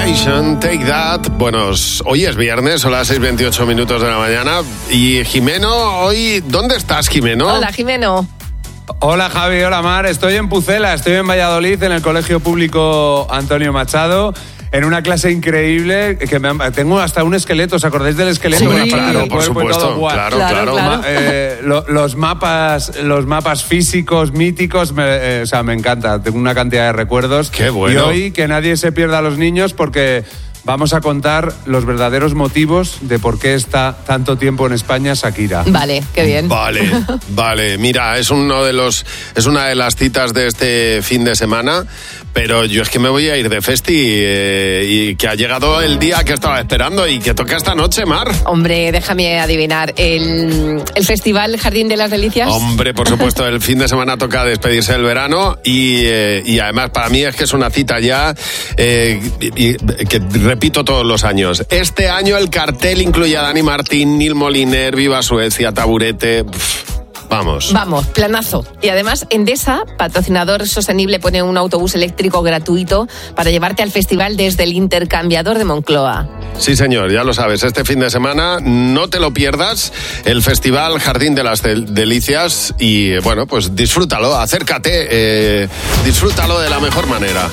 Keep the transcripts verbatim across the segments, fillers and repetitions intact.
Temptation, Take That. Bueno, hoy es viernes, son las seis veintiocho minutos de la mañana. Y Jimeno, hoy, ¿dónde estás, Jimeno? Hola, Jimeno. Hola, Javi, hola, Mar. Estoy en Pucela, estoy en Valladolid, en el Colegio Público Antonio Machado, en una clase increíble, que me, tengo hasta un esqueleto. ¿Os acordáis del esqueleto? Sí, claro, por supuesto. Claro, claro. claro. Eh, lo, los mapas los mapas físicos, míticos, me, eh, o sea, me encanta. Tengo una cantidad de recuerdos. Qué bueno. Y hoy que nadie se pierda a los niños, porque vamos a contar los verdaderos motivos de por qué está tanto tiempo en España Shakira. Vale, qué bien. Vale, vale. Mira, es uno de los, es una de las citas de este fin de semana, pero yo es que me voy a ir de festi eh, y que ha llegado el día que estaba esperando y que toca esta noche, Mar. Hombre, déjame adivinar. ¿El, el Festival Jardín de las Delicias? Hombre, por supuesto, el fin de semana toca despedirse del verano y, eh, y además para mí es que es una cita ya eh, y, y, que repito todos los años. Este año el cartel incluye a Dani Martín, Neil Moliner, Viva Suecia, Taburete. Pff, vamos. Vamos, planazo. Y además Endesa, patrocinador sostenible, pone un autobús eléctrico gratuito para llevarte al festival desde el intercambiador de Moncloa. Sí, señor, ya lo sabes. Este fin de semana no te lo pierdas, el Festival Jardín de las Delicias y, bueno, pues disfrútalo, acércate, eh, disfrútalo de la mejor manera.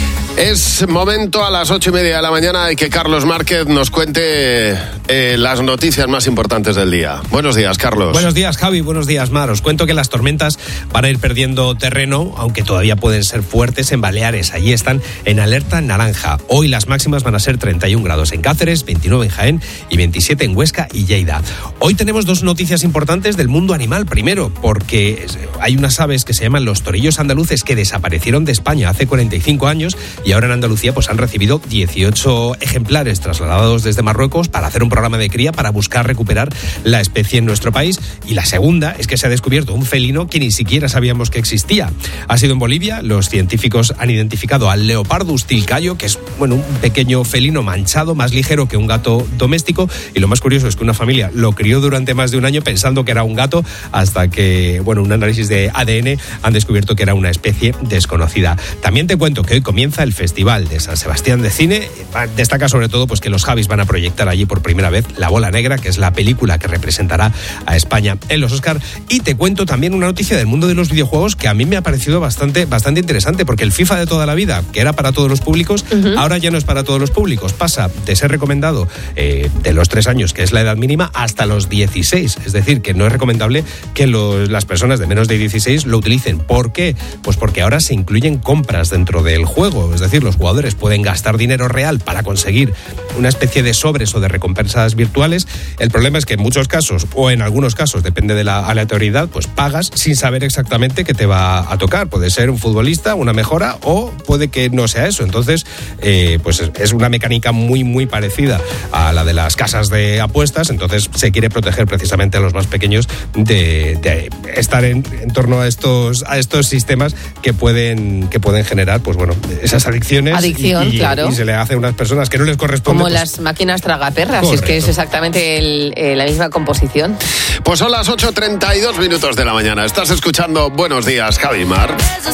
Es momento a las ocho y media de la mañana de que Carlos Márquez nos cuente eh, las noticias más importantes del día. Buenos días, Carlos. Buenos días, Javi. Buenos días, Mar. Os cuento que las tormentas van a ir perdiendo terreno, aunque todavía pueden ser fuertes en Baleares. Allí están en alerta naranja. Hoy las máximas van a ser treinta y un grados en Cáceres, veintinueve en Jaén y veintisiete en Huesca y Lleida. Hoy tenemos dos noticias importantes del mundo animal. Primero, porque hay unas aves que se llaman los torillos andaluces que desaparecieron de España hace cuarenta y cinco años y ahora en Andalucía pues han recibido dieciocho ejemplares trasladados desde Marruecos para hacer un programa de cría para buscar recuperar la especie en nuestro país. Y la segunda es que se ha descubierto un felino que ni siquiera sabíamos que existía. Ha sido en Bolivia. Los científicos han identificado al Leopardus tilcayo, que es, bueno, un pequeño felino manchado, más ligero que un gato doméstico. Y lo más curioso es que una familia lo crió durante más de un año pensando que era un gato, hasta que, bueno, un análisis de A D N han descubierto que era una especie desconocida. También te cuento que hoy comienza el Festival de San Sebastián de Cine. Destaca sobre todo pues que los Javis van a proyectar allí por primera vez La Bola Negra, que es la película que representará a España en los Oscar. Y te cuento también una noticia del mundo de los videojuegos que a mí me ha parecido bastante, bastante interesante, porque el FIFA de toda la vida, que era para todos los públicos, uh-huh. ahora ya no es para todos los públicos. Pasa de ser recomendado eh, de los tres años, que es la edad mínima, hasta los dieciséis. Es decir, que no es recomendable que los, las personas de menos de dieciséis lo utilicen. ¿Por qué? Pues porque ahora se incluyen compras dentro del juego. Es decir, los jugadores pueden gastar dinero real para conseguir una especie de sobres o de recompensas virtuales. El problema es que en muchos casos, o en algunos casos, depende de la aleatoriedad, pues pagas sin saber exactamente qué te va a tocar. Puede ser un futbolista, una mejora, o puede que no sea eso. Entonces, eh, pues es una mecánica muy, muy parecida a la de las casas de apuestas. Entonces, se quiere proteger precisamente a los más pequeños de, de estar en, en torno a estos, a estos sistemas que pueden, que pueden generar, pues bueno, esas adicciones. Adicción, y, y, claro. Y se le hace a unas personas que no les corresponde. Como pues, las máquinas tragaperras, si es que es exactamente el, eh, la misma composición. Pues son las ocho treinta y dos minutos de la mañana. Estás escuchando Buenos Días, Javi Mar.